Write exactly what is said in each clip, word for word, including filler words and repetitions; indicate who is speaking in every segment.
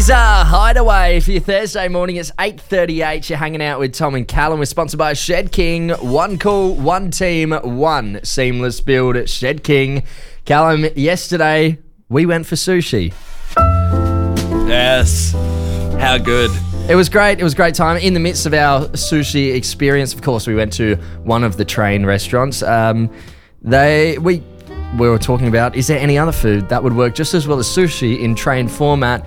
Speaker 1: Ibiza Hideaway for your Thursday morning. It's eight thirty-eight. You're hanging out with Tom and Callum. We're sponsored by Shed King. One call, one team, one seamless build at Shed King. Callum, yesterday we went for sushi.
Speaker 2: Yes. How good.
Speaker 1: It was great. It was a great time. In the midst of our sushi experience, of course, we went to one of the train restaurants. Um, they we we were talking about, is there any other food that would work just as well as sushi in train format?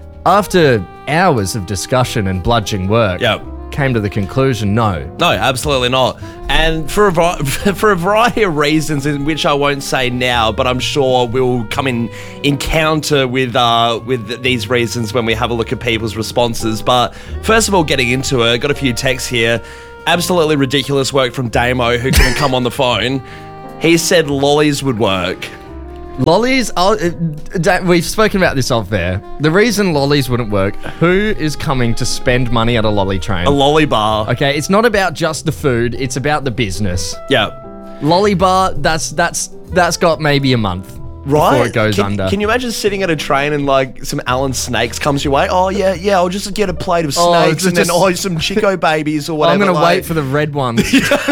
Speaker 1: After hours of discussion and bludgeoning work,
Speaker 2: Yep.
Speaker 1: came to the conclusion, no.
Speaker 2: No, absolutely not. And for a, vari- for a variety of reasons, in which I won't say now, but I'm sure we'll come in encounter with uh, with these reasons when we have a look at people's responses. But first of all, getting into it, got a few texts here. Absolutely ridiculous work from Damo, who couldn't come on the phone. He said lollies would work.
Speaker 1: Lollies, oh, uh, we've spoken about this off there. The reason lollies wouldn't work, who is coming to spend money at a lolly train?
Speaker 2: A lolly bar.
Speaker 1: Okay, it's not about just the food, it's about the business.
Speaker 2: Yeah.
Speaker 1: Lolly bar, that's that's that's got maybe a month
Speaker 2: Right?
Speaker 1: before it goes
Speaker 2: can,
Speaker 1: under.
Speaker 2: Can you imagine sitting at a train and like some Alan Snakes comes your way? Oh yeah, yeah, I'll just get a plate of
Speaker 1: Oh,
Speaker 2: snakes and
Speaker 1: just-
Speaker 2: then oh some Chico babies or
Speaker 1: I'm
Speaker 2: whatever.
Speaker 1: going to
Speaker 2: like,
Speaker 1: wait for the red ones.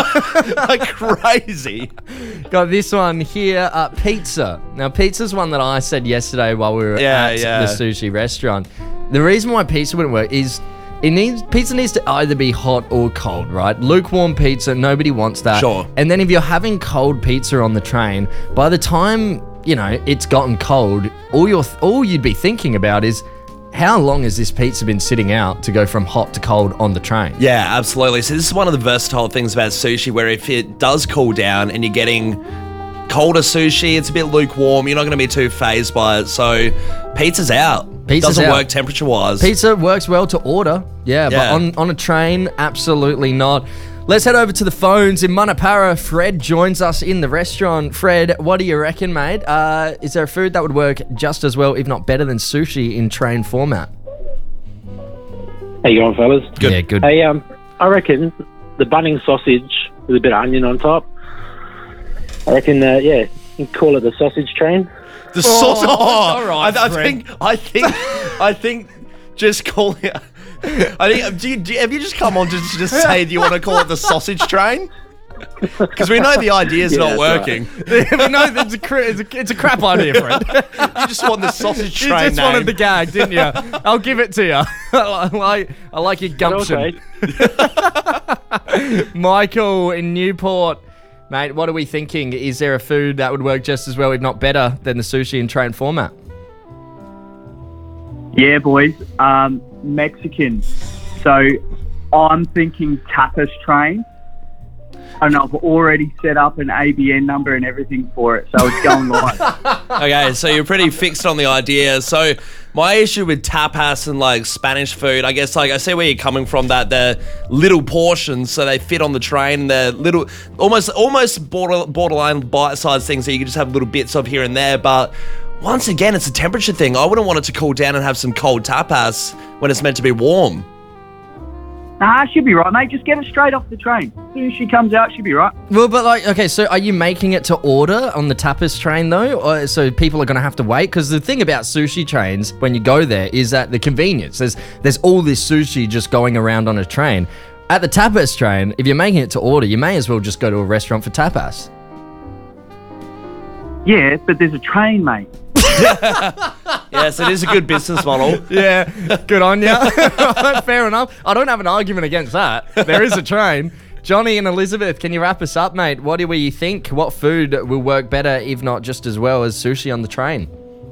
Speaker 2: like crazy.
Speaker 1: Got this one here, uh, pizza. Now, pizza's one that I said yesterday while we were
Speaker 2: Yeah,
Speaker 1: at
Speaker 2: yeah.
Speaker 1: the sushi restaurant. The reason why pizza wouldn't work is it needs pizza needs to either be hot or cold, right? Lukewarm pizza, nobody wants that.
Speaker 2: Sure.
Speaker 1: And then if you're having cold pizza on the train, by the time, you know, it's gotten cold, all you're all you'd be thinking about is, how long has this pizza been sitting out to go from hot to cold on the train?
Speaker 2: Yeah, absolutely. So this is one of the versatile things about sushi, where if it does cool down and you're getting colder sushi, it's a bit lukewarm, you're not going to be too phased by it. So pizza's out.
Speaker 1: Pizza's
Speaker 2: Doesn't
Speaker 1: out.
Speaker 2: work temperature-wise.
Speaker 1: Pizza works well to order, yeah, but
Speaker 2: Yeah.
Speaker 1: on, on a train, absolutely not. Let's head over to the phones. In Manapara, Fred joins us in the restaurant. Fred, what do you reckon, mate? Uh, is there a food that would work just as well, if not better than sushi in train format?
Speaker 3: How you going, fellas?
Speaker 2: Good.
Speaker 1: Yeah, good.
Speaker 3: Hey, um, I reckon the Bunnings sausage with a bit of onion on top. I reckon, uh, yeah, you can call it the sausage train.
Speaker 2: The sauce. Oh,
Speaker 1: all right,
Speaker 2: I, I
Speaker 1: Fred.
Speaker 2: think. I think. I think. Just call it. I think. Do you, do you, have you just come on to just say? Do you want to call it the sausage train? Because we know the idea's
Speaker 3: Yeah,
Speaker 2: not
Speaker 3: that's
Speaker 2: working.
Speaker 1: But no, it's a, cra- it's, a, it's a crap idea, Fred.
Speaker 2: You just want the sausage
Speaker 1: You
Speaker 2: train
Speaker 1: just
Speaker 2: name.
Speaker 1: wanted the gag, didn't you? I'll give it to you. I like, I like your gumption.
Speaker 3: Okay.
Speaker 1: Michael in Newport. Mate, what are we thinking? Is there a food that would work just as well, if not better, than the sushi in train format?
Speaker 4: Yeah, boys. Um, Mexican. So I'm thinking tapas train. And I've already set up an A B N number and everything for it, so it's going live.
Speaker 2: Okay, so you're pretty fixed on the idea. So my issue with tapas and like Spanish food, I guess, like I see where you're coming from, that they're little portions, so they fit on the train. They're little, almost almost border, borderline bite-sized things that you can just have little bits of here and there. But once again, it's a temperature thing. I wouldn't want it to cool down and have some cold tapas when it's meant to be warm.
Speaker 4: Nah, she'll be right, mate. Just get it straight off the train. As soon as she comes out, she'll be right.
Speaker 1: Well, but like, okay, so are you making it to order on the tapas train though? Or, so people are going to have to wait? Because the thing about sushi trains, when you go there, is that the convenience. There's, there's all this sushi just going around on a train. At the tapas train, if you're making it to order, you may as well just go to a restaurant for tapas.
Speaker 4: Yeah, but there's a train, mate.
Speaker 2: Yes, it is a good business model.
Speaker 1: Yeah, good on you. Fair enough. I don't have an argument against that. There is a train. Johnny and Elizabeth, can you wrap us up, mate? What do we think? What food will work better, if not just as well, as sushi on the train?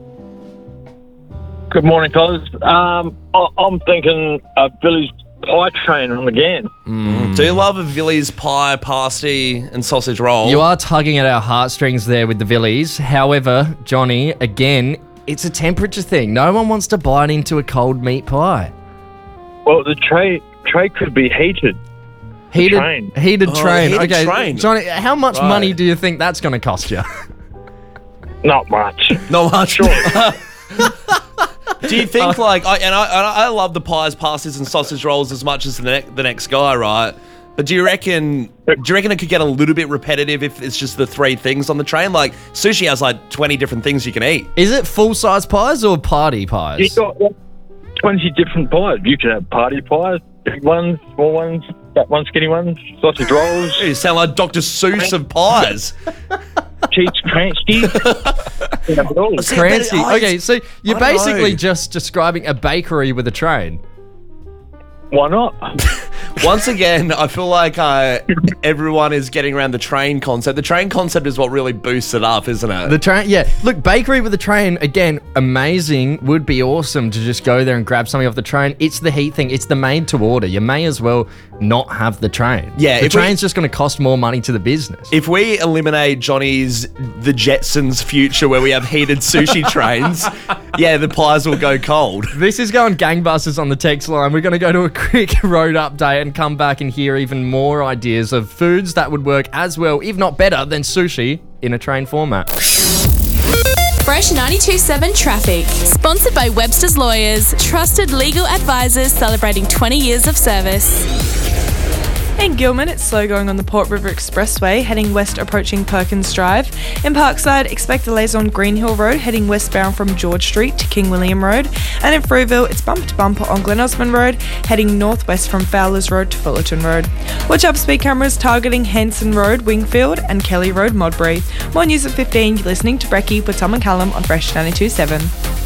Speaker 5: Good morning, fellas. Um, I- I'm thinking a village pie train again.
Speaker 2: Do you love a Villiers pie, pasty, and sausage roll?
Speaker 1: You are tugging at our heartstrings there with the Villies. However, Johnny, again, it's a temperature thing. No one wants to bite into a cold meat pie.
Speaker 5: Well, the tray tray could be heated.
Speaker 1: Heated
Speaker 5: train.
Speaker 1: Heated
Speaker 2: Oh,
Speaker 1: train.
Speaker 2: heated
Speaker 1: okay,
Speaker 2: train.
Speaker 1: Johnny, how much
Speaker 2: Right.
Speaker 1: money do you think that's going to cost you?
Speaker 5: Not much.
Speaker 2: Not much. Sure. Do you think like I and I and I love the pies, pasties, and sausage rolls as much as the ne- the next guy, right? But do you reckon? Do you reckon it could get a little bit repetitive if it's just the three things on the train? Like sushi has like twenty different things you can eat.
Speaker 1: Is it full-size pies or party pies?
Speaker 5: You got twenty different pies. You can have party pies, big ones, small ones, that one skinny ones, sausage rolls,
Speaker 2: You sound like Doctor Seuss of pies.
Speaker 5: cheese crunchy. You have it all.
Speaker 1: Crancy.
Speaker 2: I-
Speaker 1: Okay, so you're
Speaker 2: I don't
Speaker 1: basically
Speaker 2: know.
Speaker 1: just describing a bakery with a train.
Speaker 5: Why not?
Speaker 2: Once again, I feel like uh, everyone is getting around the train concept. The train concept is what really boosts it up, isn't it?
Speaker 1: The train, yeah. Look, bakery with a train, again, amazing. Would be awesome to just go there and grab something off the train. It's the heat thing. It's the made to order. You may as well not have the train.
Speaker 2: Yeah,
Speaker 1: the
Speaker 2: if we-
Speaker 1: train's just going to cost more money to the business.
Speaker 2: If we eliminate Johnny's The Jetsons future where we have heated sushi trains, yeah, the pies will go cold.
Speaker 1: This is going gangbusters on the text line. We're going to go to a quick road update and come back and hear even more ideas of foods that would work as well, if not better, than sushi in a train format.
Speaker 6: Fresh ninety-two point seven Traffic. Sponsored by Webster's Lawyers, trusted legal advisors celebrating twenty years of service.
Speaker 7: In Gilman, it's slow going on the Port River Expressway, heading west approaching Perkins Drive. In Parkside, expect delays on Green Hill Road, heading westbound from George Street to King William Road. And in Frueville, it's bumper to bumper on Glen Osmond Road, heading northwest from Fowlers Road to Fullerton Road. Watch out for speed cameras targeting Henson Road, Wingfield, and Kelly Road, Modbury. More news at fifteen, you're listening to Brekkie with Tom and Callum on Fresh ninety-two point seven.